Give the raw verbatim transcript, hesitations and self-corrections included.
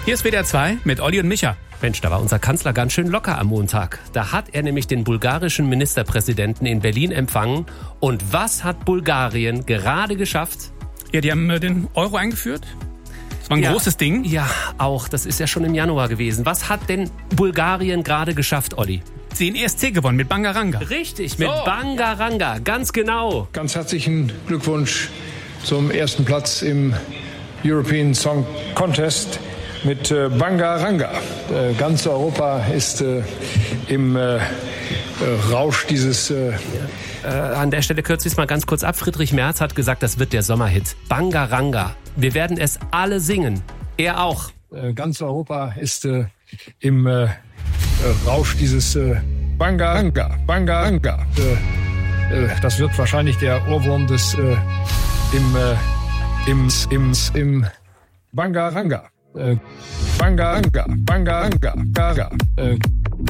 Hier ist W D R zwei mit Olli und Micha. Mensch, da war unser Kanzler ganz schön locker am Montag. Da hat er nämlich den bulgarischen Ministerpräsidenten in Berlin empfangen. Und was hat Bulgarien gerade geschafft? Ja, die haben äh, den Euro eingeführt. Das war ein ja, großes Ding. Ja, auch. Das ist ja schon im Januar gewesen. Was hat denn Bulgarien gerade geschafft, Olli? Den E S C gewonnen mit Bangaranga. Richtig, mit so. Bangaranga, ganz genau. Ganz herzlichen Glückwunsch zum ersten Platz im European Song Contest mit äh, Bangaranga. Äh, ganz Europa ist äh, im äh, äh, Rausch dieses... Äh äh, an der Stelle kürze ich es mal ganz kurz ab. Friedrich Merz hat gesagt, das wird der Sommerhit. Bangaranga. Wir werden es alle singen. Er auch. Äh, ganz Europa ist äh, im äh, Rausch dieses äh, Bangaranga. Bangaranga. Äh, äh, das wird wahrscheinlich der Ohrwurm des äh, im, äh, im, im, im Bangaranga. Äh, Bangaranga, Bangaranga, Gaga. Äh,